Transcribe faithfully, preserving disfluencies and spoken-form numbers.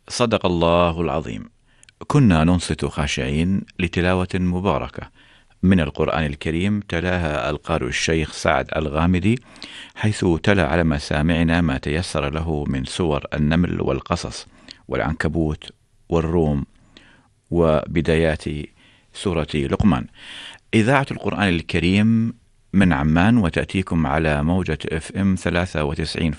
صدق الله العظيم. كنا ننصت خاشعين لتلاوة مباركة من القرآن الكريم تلاها القارئ الشيخ سعد الغامدي، حيث تلا على مسامعنا ما تيسر له من سور النمل والقصص والعنكبوت والروم وبدايات سورة لقمان. إذاعة القرآن الكريم من عمان، وتأتيكم على موجة اف ام ثلاثة وتسعين